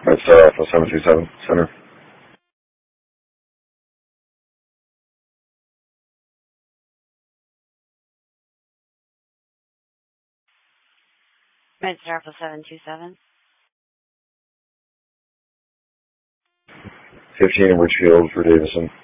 Alright, start off with 727, center. Red Star for 727. 15 in Richfield for Davison.